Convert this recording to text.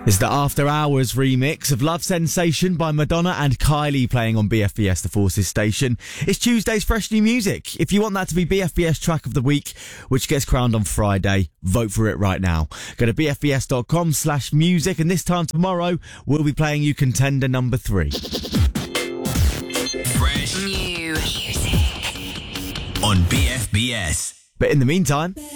It's the After Hours remix of Love Sensation by Madonna and Kylie playing on BFBS The Forces station. It's Tuesday's fresh new music. If you want that to be BFBS Track of the Week, which gets crowned on Friday, vote for it right now. Go to bfbs.com/music, and this time tomorrow, we'll be playing you contender number 3. Fresh New music on BFBS. But in the meantime,